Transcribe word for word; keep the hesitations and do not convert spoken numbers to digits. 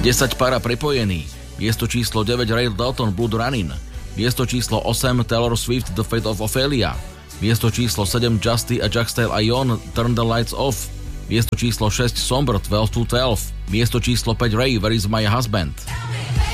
desať Para prepojený. Miesto číslo deväť Ray Dalton Blood Running. Miesto číslo osem Taylor Swift The Fate of Ophelia. Miesto číslo sedem Justy a Jackstyle Ion Turn the Lights Off. Miesto číslo šesť Somber twelve to twelve. Miesto číslo päť Ray Where is my husband.